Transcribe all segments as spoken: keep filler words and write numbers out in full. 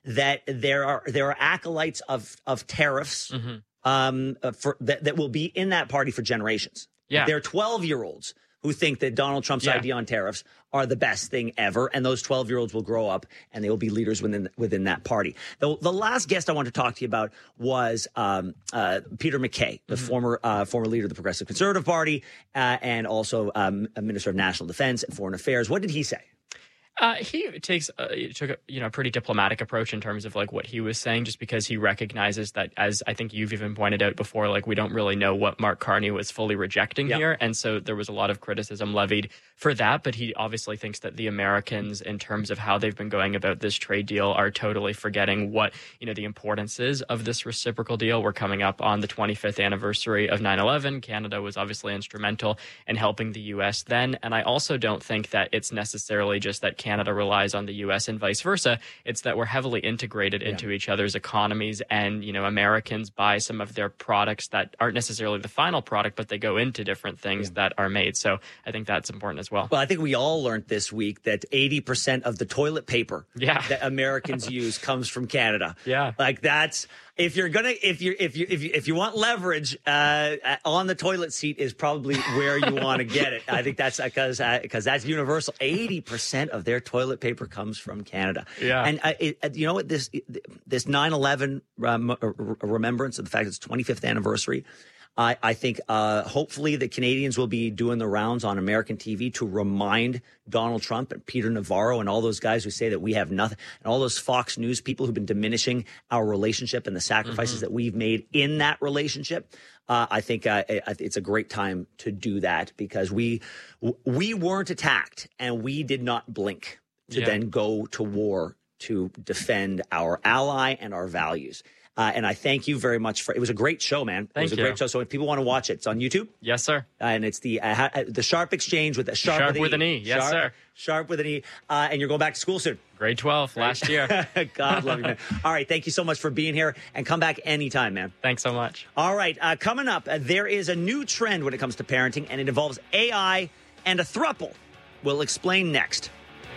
that there are there are acolytes of of tariffs Mm-hmm. um, for that, that will be in that party for generations. Yeah. There are twelve-year-olds who think that Donald Trump's Yeah. idea on tariffs are the best thing ever, and those twelve-year-olds will grow up and they will be leaders within within that party. The, the last guest I want to talk to you about was um, uh, Peter MacKay, the Mm-hmm. former uh, former leader of the Progressive Conservative Party, uh, and also um, a Minister of National Defense and Foreign Affairs. What did he say? Uh, he takes uh, he took a you know pretty diplomatic approach in terms of like what he was saying, just because he recognizes that, as I think you've even pointed out before, like we don't really know what Mark Carney was fully rejecting Yep. here, and so there was a lot of criticism levied for that. But he obviously thinks that the Americans, in terms of how they've been going about this trade deal, are totally forgetting what you know the importance is of this reciprocal deal. We're coming up on the twenty-fifth anniversary of nine eleven. Canada was obviously instrumental in helping the U S then, and I also don't think that it's necessarily just that Canada relies on the U S and vice versa. It's that we're heavily integrated Yeah. into each other's economies, and you know Americans buy some of their products that aren't necessarily the final product, but they go into different things Yeah. that are made. So I think that's important as well. Well, I think we all learned this week that eighty percent of the toilet paper Yeah. that Americans use comes from Canada. Yeah. Like that's if you're gonna if you if you if you if you want leverage uh, on the toilet seat is probably where you want to get it. I think that's because because that's universal. eighty percent of their toilet paper comes from Canada. Yeah. And uh, it, you know what this this nine eleven um, remembrance of the fact it's twenty-fifth anniversary. I, I think uh, hopefully the Canadians will be doing the rounds on American T V to remind Donald Trump and Peter Navarro and all those guys who say that we have nothing, and all those Fox News people who've been diminishing our relationship and the sacrifices Mm-hmm. that we've made in that relationship. Uh, I think uh, it's a great time to do that because we we weren't attacked and we did not blink to Yeah. then go to war to defend our ally and our values. Uh, and I thank you very much for it. Was a great show, man. It Thank was a you. great show. So if people want to watch it, it's on YouTube. Yes, sir. And it's the uh, ha- the Sharp Exchange with a sharp, Sharp with, with an an E. Yes, Sharp, sir. Sharp with an E. Uh, and you're going back to school soon. Grade twelve last year. God love you, man. All right. Thank you so much for being here. And come back anytime, man. Thanks so much. All right. Uh, coming up, uh, there is a new trend when it comes to parenting, and it involves A I and a throuple. We'll explain next.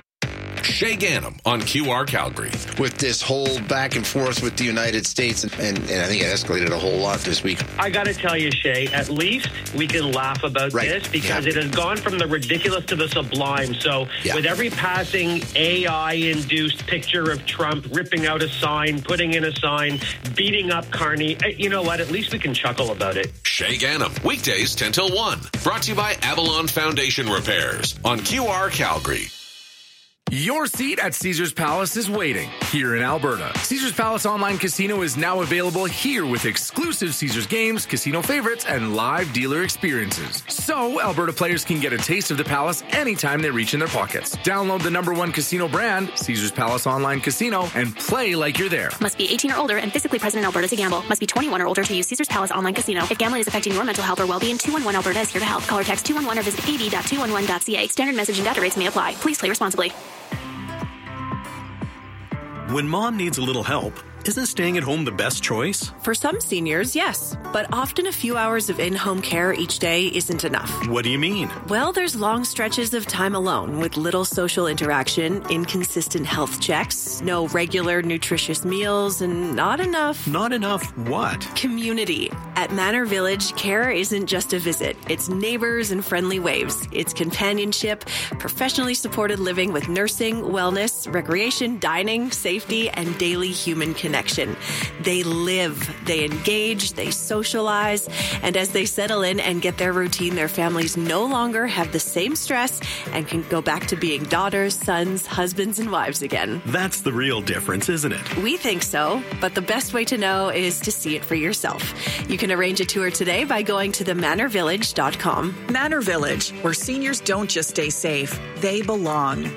Shay Gannam on Q R Calgary. With this whole back and forth with the United States, and, and, and I think it escalated a whole lot this week. I got to tell you, Shay, at least we can laugh about Right. this because Yeah. it has gone from the ridiculous to the sublime. So Yeah. with every passing A I-induced picture of Trump ripping out a sign, putting in a sign, beating up Carney, eh, you know what? At least we can chuckle about it. Shay Gannam, weekdays ten till one. Brought to you by Avalon Foundation Repairs on Q R Calgary. Your seat at Caesars Palace is waiting here in Alberta. Caesars Palace Online Casino is now available here with exclusive Caesars games, casino favorites, and live dealer experiences. So Alberta players can get a taste of the Palace anytime they reach in their pockets. Download the number one casino brand, Caesars Palace Online Casino, and play like you're there. Must be eighteen or older and physically present in Alberta to gamble. Must be twenty-one or older to use Caesars Palace Online Casino. If gambling is affecting your mental health or well-being, two one one Alberta is here to help. Call or text two one one or visit a d dot two one one dot c a. Standard message and data rates may apply. Please play responsibly. When mom needs a little help, isn't staying at home the best choice? For some seniors, yes. But often a few hours of in-home care each day isn't enough. What do you mean? Well, there's long stretches of time alone with little social interaction, inconsistent health checks, no regular nutritious meals, and not enough... Not enough what? Community. At Manor Village, care isn't just a visit. It's neighbors and friendly waves. It's companionship, professionally supported living with nursing, wellness, recreation, dining, safety, and daily human connection. Connection. They live, they engage, they socialize, and as they settle in and get their routine, their families no longer have the same stress and can go back to being daughters, sons, husbands, and wives again. That's the real difference, isn't it? We think so, but the best way to know is to see it for yourself. You can arrange a tour today by going to the manor village dot com. Manor Village, where seniors don't just stay safe, they belong.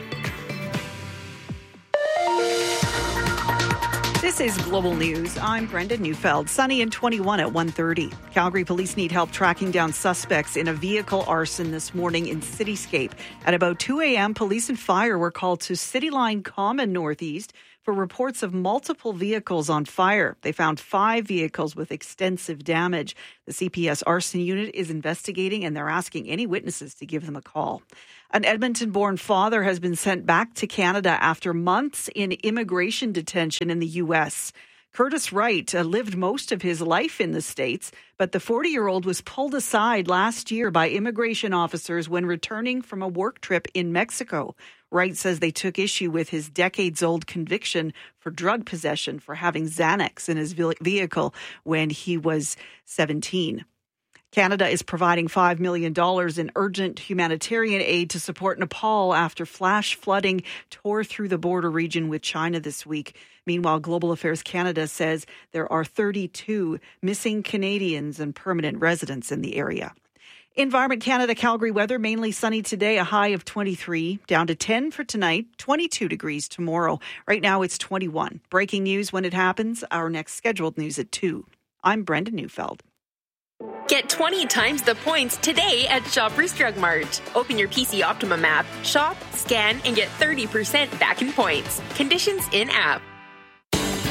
This is Global News. I'm Brenda Neufeld. Sunny and twenty-one at one thirty. Calgary police need help tracking down suspects in a vehicle arson this morning in Cityscape. At about two a.m., police and fire were called to City Line Common Northeast for reports of multiple vehicles on fire. They found five vehicles with extensive damage. The C P S arson unit is investigating, and they're asking any witnesses to give them a call. An Edmonton-born father has been sent back to Canada after months in immigration detention in the U S. Curtis Wright uh, lived most of his life in the States, but the forty-year-old was pulled aside last year by immigration officers when returning from a work trip in Mexico. Wright says they took issue with his decades-old conviction for drug possession for having Xanax in his vehicle when he was seventeen. Canada is providing five million dollars in urgent humanitarian aid to support Nepal after flash flooding tore through the border region with China this week. Meanwhile, Global Affairs Canada says there are thirty-two missing Canadians and permanent residents in the area. Environment Canada Calgary weather, mainly sunny today, a high of twenty-three, down to ten for tonight, twenty-two degrees tomorrow. Right now it's twenty-one. Breaking news when it happens, our next scheduled news at two. I'm Brenda Neufeld. Get twenty times the points today at Shoppers Drug Mart. Open your P C Optimum app, shop, scan, and get thirty percent back in points. Conditions in app.